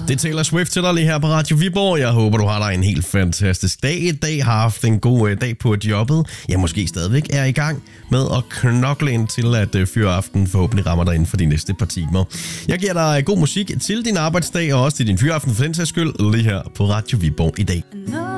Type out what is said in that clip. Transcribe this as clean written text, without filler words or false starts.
Det Taylor Swift til dig lige her på Radio Viborg. Jeg håber, du har dig en helt fantastisk dag i dag. Har haft en god dag på jobbet. Jeg måske stadigvæk er i gang med at knokle ind til, at fyraften forhåbentlig rammer dig inden for de næste par timer. Jeg giver dig god musik til din arbejdsdag og også til din fyraften for den sags skyld lige her på Radio Viborg i dag.